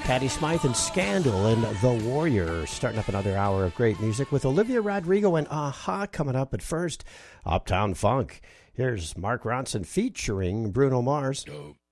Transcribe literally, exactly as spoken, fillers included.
Patty Smythe and Scandal and The Warrior, starting up another hour of great music with Olivia Rodrigo and A-ha coming up. But first, Uptown Funk. Here's Mark Ronson featuring Bruno Mars. Dope.